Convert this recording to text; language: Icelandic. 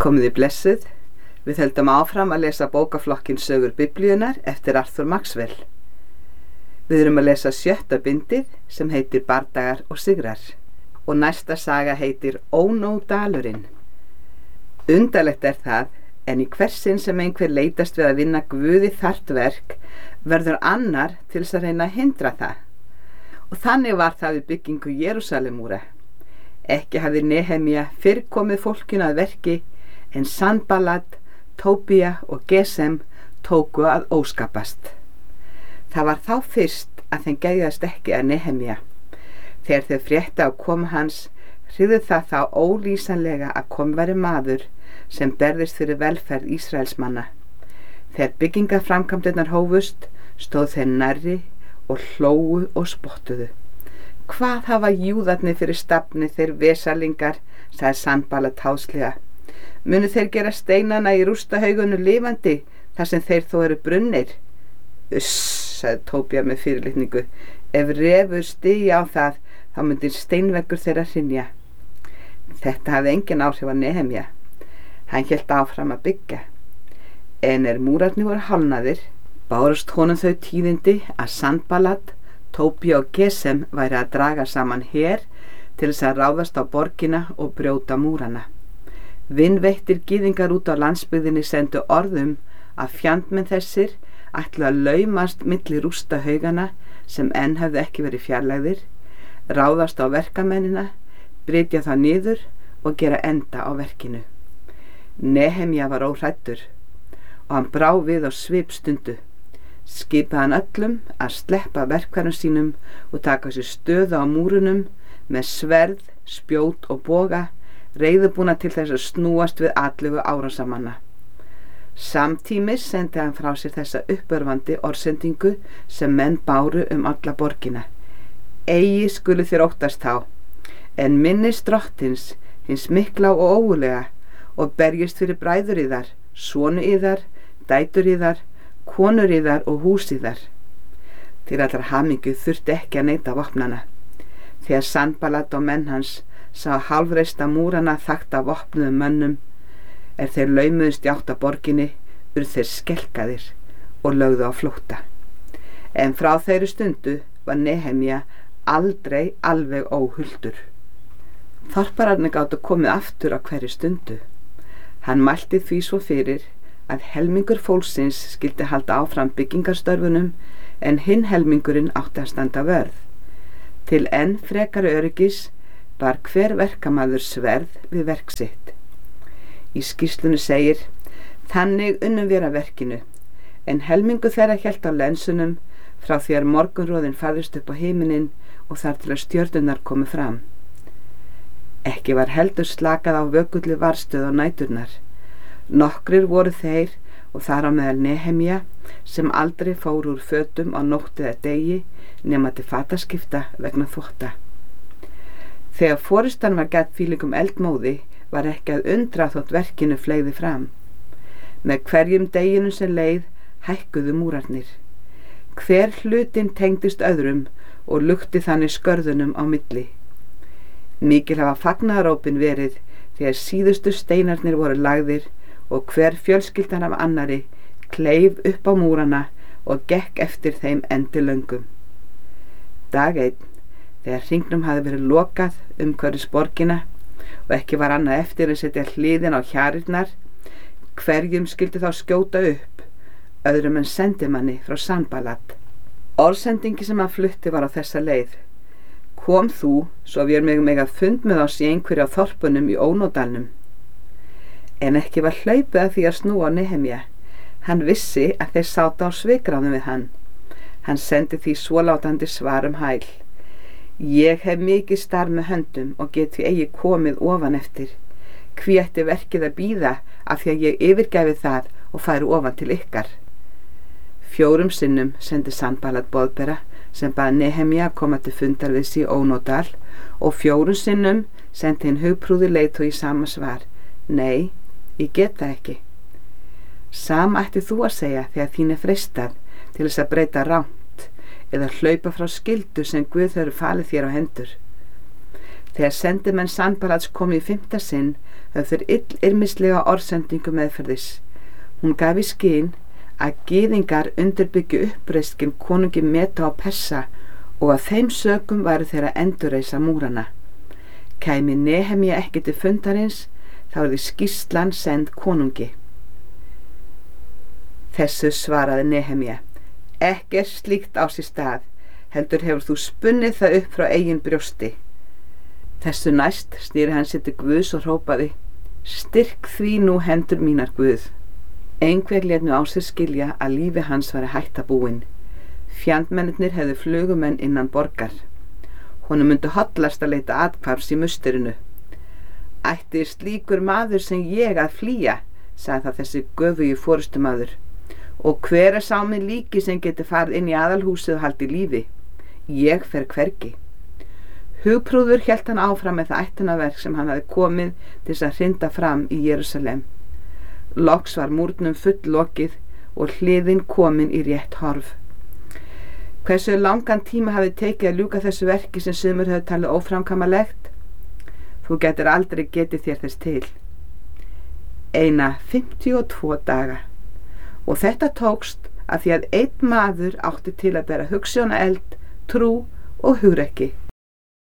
Komiði blessuð, við höldum áfram að lesa bókaflokkin Sögur Biblíunnar eftir Arthur Maxwell. Við erum að lesa 7. bindið sem heitir Bardagar og sigrar og næsta saga heitir Ónódalurinn. Undarlegt það, en í hversin sem einhver leitast við að vinna Guði þarft verk, verður annar til þess að reyna að hindra það. Og þannig var það við byggingu Jerúsalemúra. Ekki hafði Nehemía fyrr komið fólkinu að verki, en Sanballat, Tóbía og Gesem tóku að óskapast. Það var þá fyrst að þeim gæðast ekki að Nehemía. Þegar þau fréttu af komu hans, hrifðu það þá ólýsanlega að kominn væri maður sem berðist fyrir velferð Ísraelsmanna. Þegar byggingaframkvæmdirnar hófust, stóð þeir nærri og hlógu og spottuðu. Hvað hafa júðarnir fyrir stafni þeir vesalingar, sagði Sanballat háslega. Munu þeir gera steinana í rústahaugunum lifandi, þar sem þeir þó eru brunnir? Sagði Tóbía með fyrirlitningu. Ef refur stigi á það, þá myndi steinveggur þeirra hrynja. Þetta hafði engin áhrif á Nehemía. Hann hélt áfram að byggja. En múrarnir voru hálfnaðir, bárust honum þau tíðindi að Sanballat, Tóbía og Gesem væri að draga saman her til þess að ráðast á borgina og brjóta múrana. Vinveittir gyðingar út á landsbyggðinni sendu orðum að fjandmenn þessir ætlu að laumast milli rústahaugana sem enn hefðu ekki verið fjarlægðir, ráðast á verkamennina, brytja það niður og gera enda á verkinu. Nehemía var óhræddur og hann brá við á svipstundu. Skipaði hann öllum að sleppa verkværum sínum og taka sér stöðu á múrunum með sverð, spjót og boga, reiðubúna til þess að snúast við atlögu árásamanna. Samtímis sendi hann frá sér þessa uppörvandi orðsendingu sem menn báru alla borgina. Eigi skulu þér óttast þá, en minnist drottins, hins mikla og ógulega, og berjist fyrir bræður yðar, sonu yðar, dætur yðar, konur yðar og hús yðar. Til allrar hamingju þurfti ekki að neita vopnana. Þegar Sanballat og menn hans sá hálfreista múrana þakta vopnuðum mönnum, þeir laumuðust í átt að borginni, urðu þeir skelkaðir og lögðu á flótta. En frá þeirri stundu var Nehemía aldrei alveg óhultur. Þorpararnir gátu komið aftur á hverri stundu. Hann mælti því svo fyrir að helmingur fólksins skyldi halda áfram byggingarstörfunum en hinn helmingurinn átti að standa vörð. Til enn frekari öryggis bar hver verkamaður sverð við verk sitt. Í skýrslunni segir: Þannig unnum við að verkinu, en helmingu þeirra hélt á lensunum frá því að morgunroðinn færðist upp á himininn og þar til að stjörnurnar komu fram. Ekki var heldur slakað á vökulli varstöð á næturnar. Nokkrir voru þeir og þar á meðal Nehemía sem aldrei fóru úr fötum á nótt eða degi nema til fataskipta vegna þvotta. Þegar forystan var gædd fílingum eldmóði var ekki að undra þótt verkinu fleygði fram. Með hverjum deginu sem leið hækkuðu múrarnir. Hver hlutinn tengdist öðrum og lukti þannig skörðunum á milli. Mikil hafa fagnaðarópin verið þegar síðustu steinarnir voru lagðir og hver fjölskyldan af annari kleif upp á múrana og gekk eftir þeim endilöngum. Dag einn, þegar hringnum hafði verið lokað umhverfis borgina og ekki var annað eftir að setja hliðin á hjarirnar, hverjum skyldi þá skjóta upp, öðrum en sendimanni frá Sanballat. Orðsendingi sem hann flutti var á þessa leið: Kom þú, svo vér mega fund með oss í einhverju á þorpunum í Ónódalnum. En ekki var hlaupið að því að snúa á Nehemía. Hann vissi að þeir sátu á svikráðum við hann. Hann sendi því svólátandi svar hæl: Ég hef mikið starf með höndum og get því eigi komið ofan eftir. Hví ætti verkið að bíða af því að ég yfirgæfi það og færi ofan til ykkar? 4 sinnum sendi Sanballat boðbera sem bað Nehemía að koma til fundar við sig í Ónódal og 4 sinnum sendi hinn hugprúði leiðtogi sama svar: Nei, ég get það ekki. Sama ætti þú að segja þegar þín freistað til þess að breyta rangt eða hlaupa frá skyldu sem Guð hefur falið þér á hendur. Þegar sendimenn Sanbalats komu í 5. sinn höfðu þeir illyrmislega orðsendingu meðferðis. Hún gaf í skyn að gyðingar undirbyggju uppreist gegn konungi Meda og Persa og að þeim sökum væru þeir að endurreisa múrana. Kæmi Nehemía ekki til fundarins, þá yrði skýrslan send konungi. Þessu svaraði Nehemía: Ekkert slíkt á sér stað, heldur hefur þú spunnið það upp frá eigin brjósti. Þessu næst snýri hann sér til Guðs og hrópaði: Styrk því nú hendur mínar, Guð. Einhver lét nú á sér skilja að lífi hans væri hætta búin. Fjandmennirnir hefðu flugumenn innan borgar. Honum myndi hollast að leita athvarfs í musterinu. Ætti slíkur maður sem ég að flýja, sagði það þessi göfugi forystumaður. Og hver sá minn líki sem geti farið inn í aðalhúsið og haldið lífi? Ég fer hvergi. Hugprúður hélt hann áfram með það ættunarverk sem hann hafði komið til þess að hrinda fram í Jerúsalem. Loks var múrnum fulllokið og hliðin komin í rétt horf. Hversu langan tíma hafði tekið að ljúka þessu verki sem sumir höfðu talið óframkvæmanlegt? Þú getur aldrei getið þér þess til. Eina 52 daga. Og þetta tókst af því að einn maður átti til að bera hugsjónaeld, trú og hugrekki.